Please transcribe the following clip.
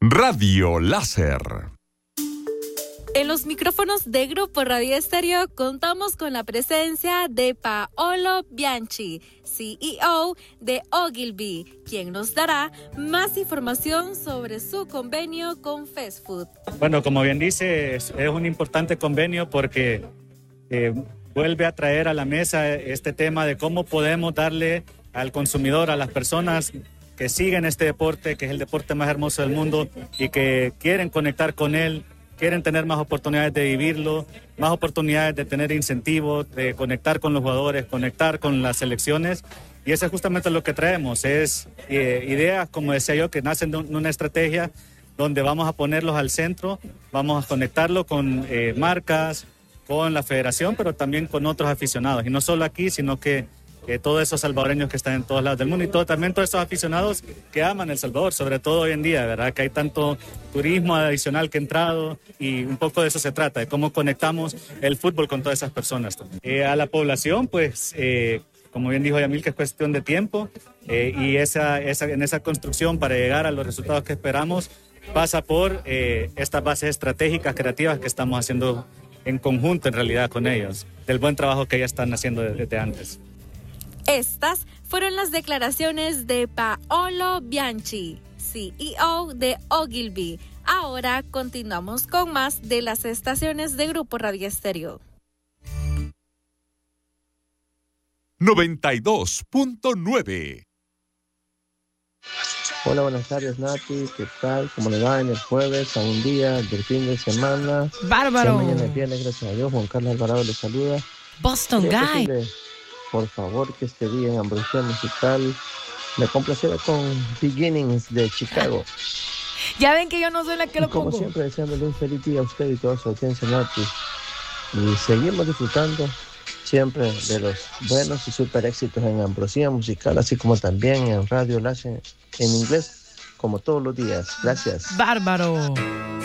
Radio Láser. En los micrófonos de Grupo Radio Estéreo contamos con la presencia de Paolo Bianchi, CEO de Ogilvy, quien nos dará más información sobre su convenio con Fast Food. Bueno, como bien dice, es un importante convenio porque vuelve a traer a la mesa este tema de cómo podemos darle al consumidor, a las personas que siguen este deporte, que es el deporte más hermoso del mundo y que quieren conectar con él, quieren tener más oportunidades de vivirlo, más oportunidades de tener incentivos, de conectar con los jugadores, conectar con las selecciones. Y eso es justamente lo que traemos, es ideas, como decía yo, que nacen de una estrategia donde vamos a ponerlos al centro, vamos a conectarlo con marcas, con la federación, pero también con otros aficionados. Y no solo aquí, sino que todos esos salvadoreños que están en todos lados del mundo y también todos esos aficionados que aman El Salvador, sobre todo hoy en día, ¿verdad? Que hay tanto turismo adicional que ha entrado y un poco de eso se trata, de cómo conectamos el fútbol con todas esas personas. A la población, pues, como bien dijo Yamil, que es cuestión de tiempo y en esa construcción para llegar a los resultados que esperamos pasa por estas bases estratégicas, creativas que estamos haciendo en conjunto en realidad con ellos, del buen trabajo que ya están haciendo desde antes. Estas fueron las declaraciones de Paolo Bianchi, CEO de Ogilvy. Ahora continuamos con más de las estaciones de Grupo Radio Estéreo. 92.9. Hola, buenas tardes, Nati. ¿Qué tal? ¿Cómo le va en el jueves, a un día del fin de semana? ¡Bárbaro! Ya mañana es viernes, gracias a Dios. Juan Carlos Alvarado le saluda. Boston Guy. Posible, por favor, que este día en Ambrosía Musical me complaciera con Beginnings de Chicago. Ya ven que yo no soy la que lo pongo. Como siempre, deseándole un feliz día a usted y toda su audiencia, Nati. Y seguimos disfrutando siempre de los buenos y super éxitos en Ambrosía Musical, así como también en Radio Láser en inglés, como todos los días. Gracias. ¡Bárbaro!